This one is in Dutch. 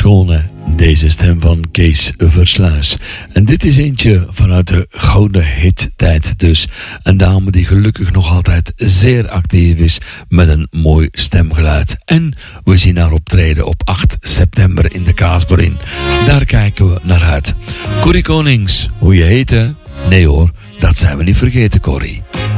Schone, deze stem van Kees Versluis. En dit is eentje vanuit de gouden hittijd dus. Een dame die gelukkig nog altijd zeer actief is met een mooi stemgeluid. En we zien haar optreden op 8 september in de Kaasborin. Daar kijken we naar uit. Corrie Konings, hoe je heette? Nee hoor, dat zijn we niet vergeten, Corrie.